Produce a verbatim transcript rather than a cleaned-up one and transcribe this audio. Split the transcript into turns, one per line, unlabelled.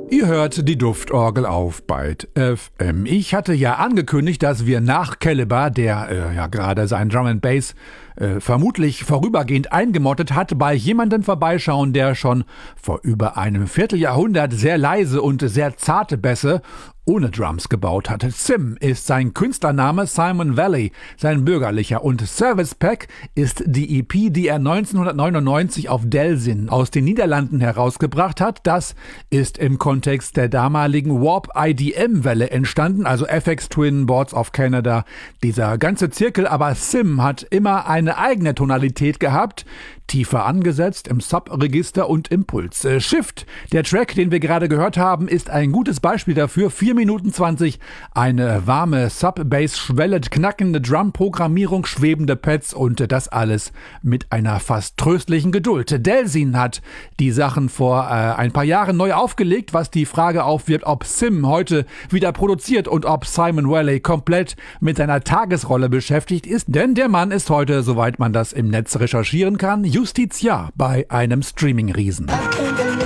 Ihr hört die Duftorgel auf Byte F M. Ich hatte ja angekündigt, dass wir nach Caliber, der äh, ja gerade sein Drum and Bass äh, vermutlich vorübergehend eingemottet hat, bei jemandem vorbeischauen, der schon vor über einem Vierteljahrhundert sehr leise und sehr zarte Bässe ohne Drums gebaut hat. Sim ist sein Künstlername, Simon Valley sein bürgerlicher, und Service Pack ist die E P, die er neunzehnhundertneunundneunzig auf Delsin aus den Niederlanden herausgebracht hat. Das ist im Kontext der damaligen Warp I D M-Welle entstanden, also F X Twin, Boards of Canada, dieser ganze Zirkel. Aber Sim hat immer eine eigene Tonalität gehabt, tiefer angesetzt im Sub-Register und Impuls. Äh, Shift, der Track, den wir gerade gehört haben, ist ein gutes Beispiel dafür. vier Minuten zwanzig, eine warme Sub-Bass-Schwelle, knackende Drum-Programmierung, schwebende Pads und das alles mit einer fast tröstlichen Geduld. Delsin hat die Sachen vor äh, ein paar Jahren neu aufgelegt, was die Frage aufwirft, ob Sim heute wieder produziert und ob Simon Valley komplett mit seiner Tagesrolle beschäftigt ist. Denn der Mann ist heute, soweit man das im Netz recherchieren kann, Justiziar bei einem Streaming-Riesen.